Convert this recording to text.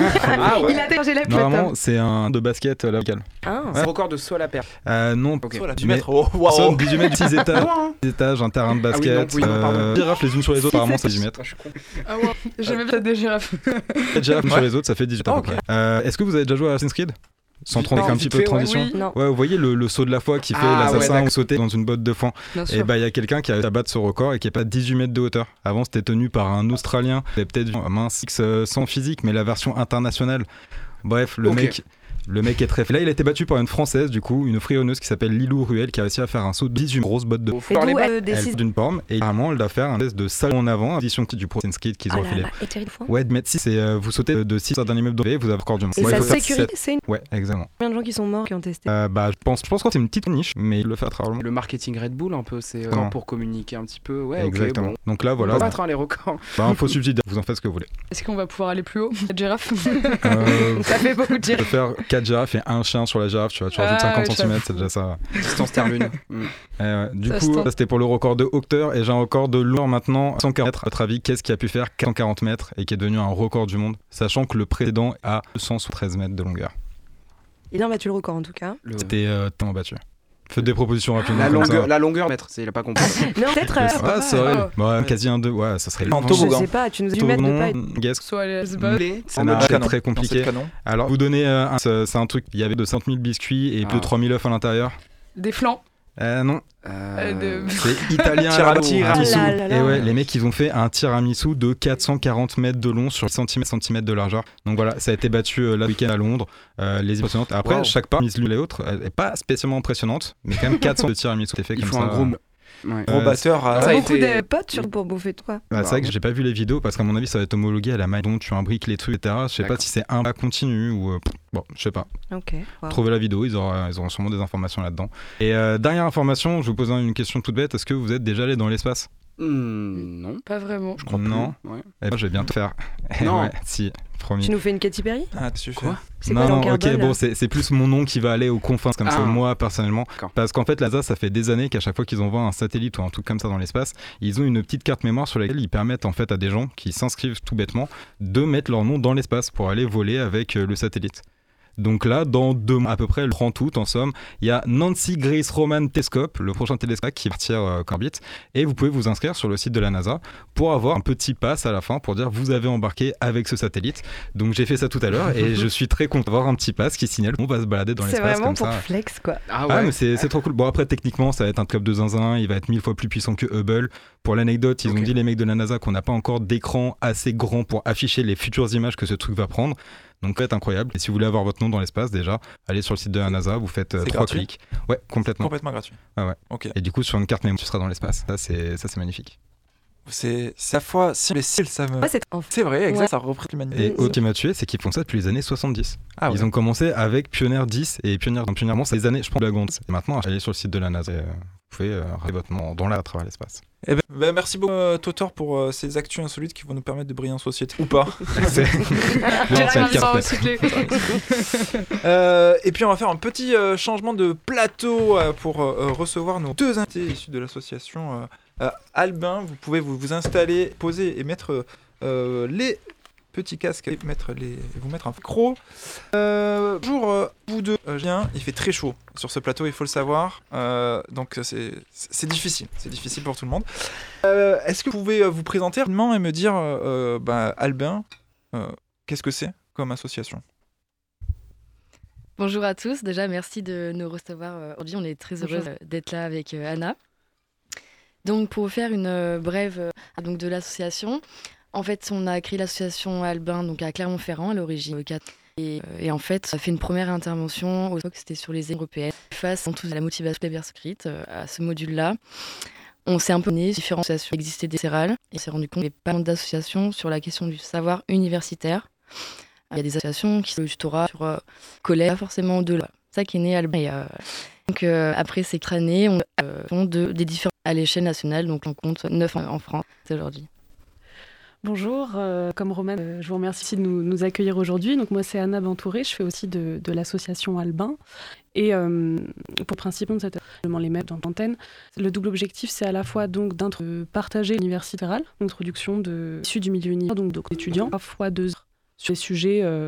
Ah ouais. Il a téléchargé l'appli. Normalement, c'est un de basket local. Ah. C'est un record de saut à la perche. Non, Ok. Soit là, du Mais- mètre. Oh, waouh. 18 mètres, 6 étages. Loin, hein. 6 étages, un terrain de Ah oui, basket. non, pardon. Girafes les unes sur les autres, apparemment, c'est 18 mètres. Ah, je suis con. Ah ouais. J'aimais bien des girafes. 4 girafes sur Ouais. les autres, ça fait 18 à peu Ok. près. Est-ce que vous avez déjà joué à Assassin's Creed sans trop Non, avec un vite petit peu de fait, ouais. transition? Oui. Non. Ouais, vous voyez le saut de la foi qui fait Ah, ouais, l'assassin d'accord. ou sauter dans une botte de foin. Bien Et sûr. bah il y a quelqu'un qui a réussi à battre ce record et qui est pas 18 mètres de hauteur. Avant c'était tenu par un Australien, c'était peut-être mince X sans physique, mais la version internationale. Bref, Ok. le mec est très fait. Là, il a été battu par une Française, du coup, une frionneuse qui s'appelle Lilou Ruel, qui a réussi à faire un saut de 18 grosses bottes de Faut Et faire les d'où bas. elle elle décide. d'une forme et apparemment elle doit faire un test de salon en avant, édition du Assassin's Creed qu'ils ont Ah là filé. là, et Thierry Lefouin. Ouais, de mètre 6, c'est vous sautez de 6 d'un immeuble de vous avez record du monde. Et Ouais, il sa faut faire sécurité, 7. c'est une... Ouais, exactement. Combien de gens qui sont morts qui ont testé? Je pense que c'est une petite niche, mais il le fait à travers le monde. Le marketing Red Bull un peu, c'est Comment pour communiquer un petit peu. Ouais, Exactement. ok, bon. Donc là, On voilà. va battre hein, les records. Info subsidiaire, vous en faites ce que vous voulez. Est-ce qu'on va pouvoir aller plus haut? La girafe. Euh, Ça fait beaucoup de Je girafes. peux faire 4 girafes et un chien sur la girafe, tu vois, tu rajoutes Ah, 50 oui, cm, c'est déjà ça. Distance Terre-Lune. Du Ça se coup, tente. ça, c'était pour le record de hauteur et j'ai un record de longueur maintenant. 140 mètres, à votre avis, qu'est-ce qui a pu faire 440 mètres et qui est devenu un record du monde, sachant que le précédent a 213 mètres de longueur. Il a battu le record en tout cas. C'était tellement battu. Faites des propositions rapidement. La longueur mètre, il a pas compris. Non, peut-être. Ah, c'est vrai. Oh. Ouais, quasi un 2. Ouais, ça serait En long. Je toboggan. sais pas, tu nous as dit mettre de Toboggan, paille. guess. Soit les Hellsbot. Ça En n'a mode pas canon. très Dans compliqué. cette canon. Alors, vous donnez c'est un truc, il y avait de 5000 biscuits et plus de 3000 œufs à l'intérieur. Des flancs. Non, De- c'est italien. Tiramisu. tiramisu. Ah là là. Et ouais, les mecs, ils ont fait un tiramisu de 440 mètres de long sur centimètres de largeur. Donc voilà, ça a été battu là week-end à Londres. Les impressionnantes. Après, Wow. chaque part, mise l'une et l'autre, elle est pas spécialement impressionnante, mais quand même 400 de tiramisu. C'est fait Il comme faut ça. un gros. Ouais. Gros batteur. Ça a T'as beaucoup été- de potes sur pour bouffer de quoi? C'est vrai que j'ai pas vu les vidéos parce qu'à mon avis, ça va être homologué à la manière dont tu imbriques les trucs, etc. Je sais pas D'accord. si c'est un pas continu ou. Bon, je sais pas. Ok. Wow. Trouvez la vidéo, ils auront sûrement des informations là-dedans. Et dernière information, je vous pose une question toute bête. Est-ce que vous êtes déjà allé dans l'espace? Non. Pas vraiment. Je crois Non. plus. Ouais. Eh ben, je vais bien te faire. Eh Non. ouais, si, promis. Tu nous fais une Katy Perry? Ah, tu fais. Quoi C'est quoi Non, Jean ok, Carbone, bon, là c'est plus mon nom qui va aller aux confins, comme ça, Ah. moi, personnellement. D'accord. Parce qu'en fait, la NASA, ça fait des années qu'à chaque fois qu'ils envoient un satellite ou un truc comme ça dans l'espace, ils ont une petite carte mémoire sur laquelle ils permettent en fait à des gens qui s'inscrivent tout bêtement de mettre leur nom dans l'espace pour aller voler avec le satellite. Donc là, dans 2 mois à peu près, le prend tout en somme, il y a Nancy Grace Roman Telescope, le prochain télescope qui va partir orbite, et vous pouvez vous inscrire sur le site de la NASA pour avoir un petit pass à la fin pour dire vous avez embarqué avec ce satellite. Donc j'ai fait ça tout à l'heure et je suis très content d'avoir un petit pass qui signale qu'on va se balader dans C'est l'espace vraiment comme pour ça. flex quoi. Ah Ah ouais. mais c'est trop cool. Bon après techniquement ça va être un club de zinzin, il va être 1000 fois plus puissant que Hubble. Pour l'anecdote, ils Ok. ont dit les mecs de la NASA qu'on n'a pas encore d'écran assez grand pour afficher les futures images que ce truc va prendre. Donc ça va être incroyable. Et si vous voulez avoir votre nom dans l'espace déjà, allez sur le site de la NASA, vous faites C'est 3 gratuit clics. Ouais, complètement. Complètement gratuit. Ah ouais. Ok. Et du coup sur une carte mémoire tu seras dans l'espace. Ça c'est magnifique. C'est à la fois si les cils, ça me. Ouais, c'est en fait. C'est vrai, exact, Ouais. ça représente l'humanité. Et autre qui m'a tué, c'est qu'ils font ça depuis les années 70. Ah ouais. Ils ont commencé avec Pioneer 10 et Pioneer. Donc Pioneer, c'est les années, je prends de la gonde. Et maintenant, allez sur le site de la NASA. Et, vous pouvez rater votre nom dans l'air à travers l'espace. Eh ben, merci beaucoup, Totor, pour ces actus insolites qui vont nous permettre de briller en société. Ou pas. C'est- Non, c'est une carte. Et puis on va faire un petit changement de plateau pour recevoir nos 2 invités issus de l'association Albin. Vous pouvez vous installer, poser et mettre les petits casques et vous mettre un micro. Bonjour vous deux. Bien, il fait très chaud sur ce plateau, il faut le savoir. Donc c'est difficile. C'est difficile pour tout le monde. Est-ce que vous pouvez vous présenter rapidement et me dire, Albin, qu'est-ce que c'est comme association? Bonjour à tous, déjà merci de nous recevoir aujourd'hui, on est très heureuse d'être là avec Anna. Donc pour vous faire une brève donc de l'association, en fait on a créé l'association Albin donc à Clermont-Ferrand à l'origine. Et en fait ça fait une première intervention, au c'était sur les européennes, face à la motivation des inscrites à ce module-là. On s'est un peu donné différentes associations qui existaient des cérales et on s'est rendu compte qu'il y avait pas mal d'associations sur la question du savoir universitaire. Il y a des associations qui sont le tutorat sur collège, pas forcément au-delà. C'est ça qui est né Albin. Et, donc après ces 4 années, on a des différents à l'échelle nationale, donc on compte 9 en France aujourd'hui. Bonjour, comme Romane, je vous remercie de nous accueillir aujourd'hui. Donc moi c'est Anna Bantouré, je fais aussi de l'association Albin. Et pour le principe de cette les mettre dans l'antenne, le double objectif c'est à la fois donc de partager l'université fédérale, l'introduction issus du milieu universitaire, donc d'étudiants, parfois 2 heures sur des sujets